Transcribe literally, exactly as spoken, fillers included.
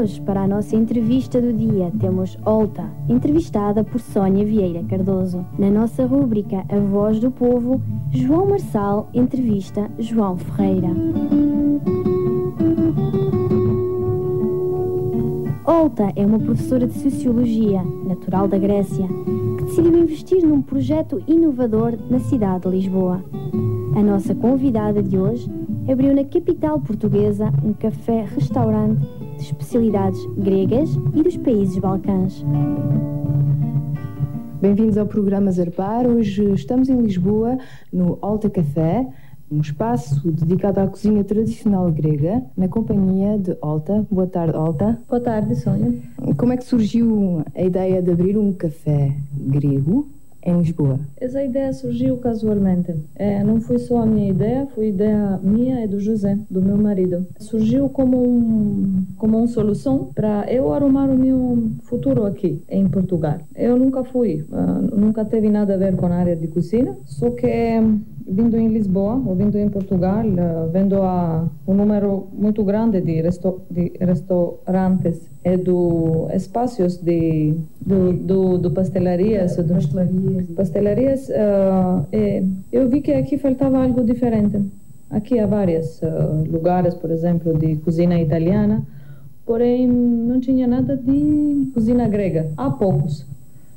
Hoje, para a nossa entrevista do dia, temos Olta, entrevistada por Sónia Vieira Cardoso. Na nossa rúbrica A Voz do Povo, João Marçal entrevista João Ferreira. Olta é uma professora de Sociologia, natural da Grécia, que decidiu investir num projeto inovador na cidade de Lisboa. A nossa convidada de hoje abriu na capital portuguesa um café-restaurante de especialidades gregas e dos países balcãs. Bem-vindos ao programa Zarpar. Hoje estamos em Lisboa, no Olta Café, um espaço dedicado à cozinha tradicional grega, na companhia de Olta. Boa tarde, Olta. Boa tarde, Sónia. Como é que surgiu a ideia de abrir um café grego em Lisboa? Essa ideia surgiu casualmente. É, não foi só a minha ideia, foi ideia minha e do José, do meu marido. Surgiu como, um, como uma solução para eu arrumar o meu futuro aqui, em Portugal. Eu nunca fui, uh, nunca teve nada a ver com a área de cozinha, só que vindo em Lisboa, ou vindo em Portugal, uh, vendo a, um número muito grande de, resto, de restaurantes e do espaços de do, do, do pastelarias, do, pastelarias, pastelarias uh, e eu vi que aqui faltava algo diferente. Aqui há vários uh, lugares, por exemplo, de cozinha italiana, porém não tinha nada de cozinha grega. Há poucos,